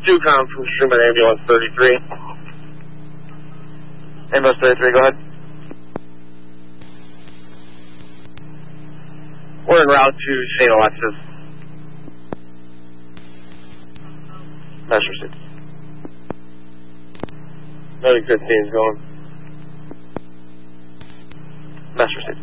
2-com from Truman Ambulance 33. Ambulance 33, go ahead. We're en route to St. Alexis. Massachusetts. Medic 15 is going. Massachusetts.